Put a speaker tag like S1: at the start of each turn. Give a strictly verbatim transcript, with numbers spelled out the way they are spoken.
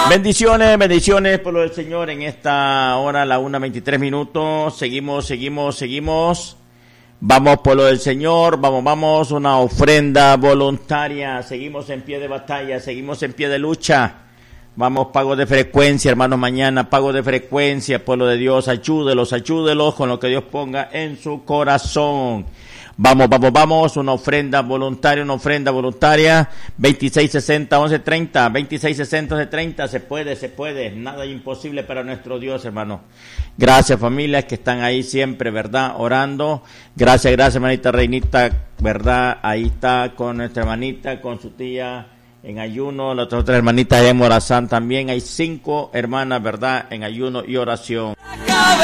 S1: Bendiciones, bendiciones por lo del Señor en esta hora, la una veintitrés minutos. Seguimos, seguimos, seguimos. Vamos por lo del Señor, vamos, vamos, una ofrenda voluntaria. Seguimos en pie de batalla, seguimos en pie de lucha. Vamos, pago de frecuencia, hermanos, mañana, pago de frecuencia, pueblo de Dios, ayúdelos, ayúdelos con lo que Dios ponga en su corazón. Vamos, vamos, vamos, una ofrenda voluntaria, una ofrenda voluntaria, veintiséis sesenta, once treinta, veintiséis sesenta, once treinta, se puede, se puede, nada imposible para nuestro Dios, hermano. Gracias, familias que están ahí siempre, ¿verdad? Orando. Gracias, gracias, hermanita Reinita, ¿verdad? Ahí está con nuestra hermanita, con su tía en ayuno, las otras, otras hermanitas en oración también. Hay cinco hermanas, ¿verdad? En ayuno y oración.